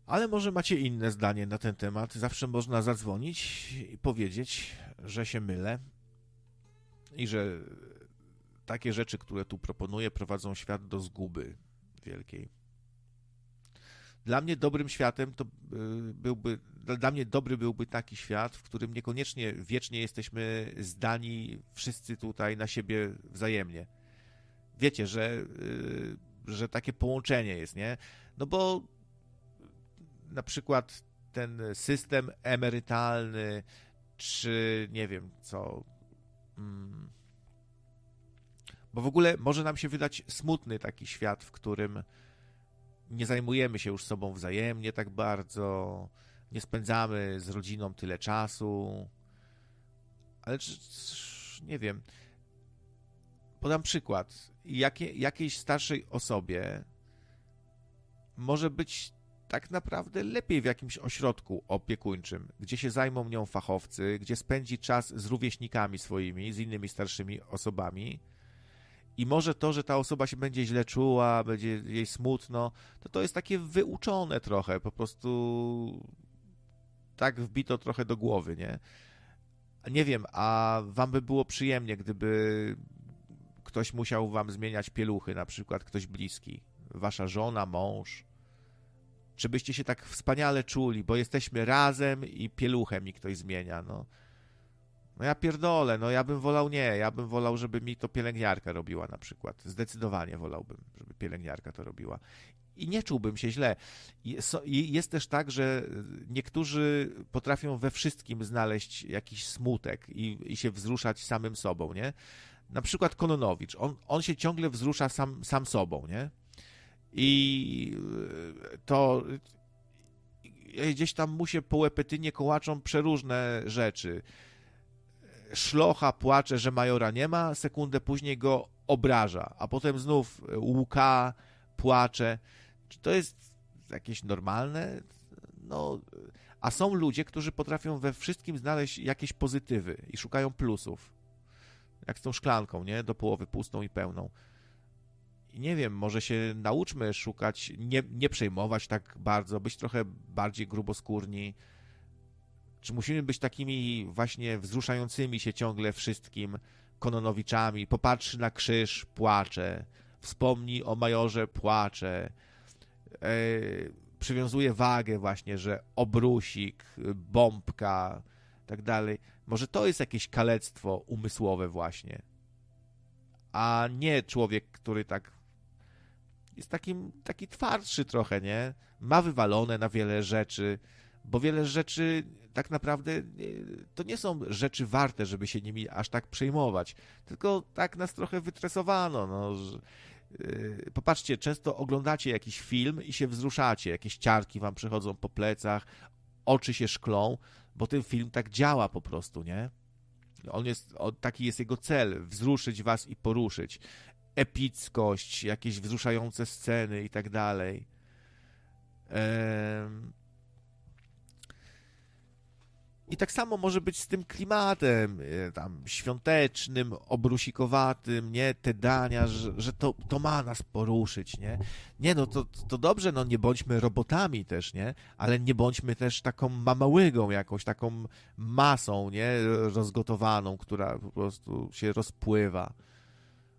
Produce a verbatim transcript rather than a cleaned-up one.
Ale może macie inne zdanie na ten temat. Zawsze można zadzwonić i powiedzieć, że się mylę i że takie rzeczy, które tu proponuję, prowadzą świat do zguby wielkiej. Dla mnie dobrym światem to byłby, dla mnie dobry byłby taki świat, w którym niekoniecznie wiecznie jesteśmy zdani wszyscy tutaj na siebie wzajemnie. Wiecie, że, że takie połączenie jest, nie? No bo na przykład ten system emerytalny, czy nie wiem co, bo w ogóle może nam się wydać smutny taki świat, w którym nie zajmujemy się już sobą wzajemnie tak bardzo, nie spędzamy z rodziną tyle czasu, ale nie wiem, podam przykład. Jakie, jakiejś starszej osobie może być tak naprawdę lepiej w jakimś ośrodku opiekuńczym, gdzie się zajmą nią fachowcy, gdzie spędzi czas z rówieśnikami swoimi, z innymi starszymi osobami. I może to, że ta osoba się będzie źle czuła, będzie jej smutno, to to jest takie wyuczone trochę, po prostu tak wbito trochę do głowy, nie? Nie wiem, a wam by było przyjemnie, gdyby ktoś musiał wam zmieniać pieluchy, na przykład ktoś bliski, wasza żona, mąż. Czy byście się tak wspaniale czuli, bo jesteśmy razem i pieluchę mi ktoś zmienia, no. No ja pierdolę, no ja bym wolał nie, ja bym wolał, żeby mi to pielęgniarka robiła na przykład. Zdecydowanie wolałbym, żeby pielęgniarka to robiła. I nie czułbym się źle. I jest też tak, że niektórzy potrafią we wszystkim znaleźć jakiś smutek i, i się wzruszać samym sobą, nie? Na przykład Kononowicz, on, on się ciągle wzrusza sam, sam sobą, nie? I to gdzieś tam mu się po łepetynie kołaczą przeróżne rzeczy. Szlocha płacze, że majora nie ma, sekundę później go obraża, a potem znów łka, płacze. Czy to jest jakieś normalne? No, a są ludzie, którzy potrafią we wszystkim znaleźć jakieś pozytywy i szukają plusów. Jak z tą szklanką, nie? Do połowy pustą i pełną. I nie wiem, może się nauczmy szukać, nie, nie przejmować tak bardzo, być trochę bardziej gruboskórni. Czy musimy być takimi właśnie wzruszającymi się ciągle wszystkim Kononowiczami? Popatrzy na krzyż, płacze. Wspomni o majorze, płacze. E, przywiązuje wagę właśnie, że obrusik, bombka, tak dalej. Może to jest jakieś kalectwo umysłowe właśnie. A nie człowiek, który tak jest takim, taki twardszy trochę, nie? Ma wywalone na wiele rzeczy, bo wiele rzeczy tak naprawdę to nie są rzeczy warte, żeby się nimi aż tak przejmować, tylko tak nas trochę wytresowano. No. Popatrzcie, często oglądacie jakiś film i się wzruszacie, jakieś ciarki wam przechodzą po plecach, oczy się szklą, bo ten film tak działa po prostu, nie? On jest, taki jest jego cel, wzruszyć was i poruszyć. Epickość, jakieś wzruszające sceny i tak dalej. Ehm... I tak samo może być z tym klimatem tam świątecznym, obrusikowatym, nie? Te dania, że, że to, to ma nas poruszyć, nie? Nie, no to, to dobrze, no nie bądźmy robotami też, nie? Ale nie bądźmy też taką mamałygą jakąś, taką masą, nie? Rozgotowaną, która po prostu się rozpływa.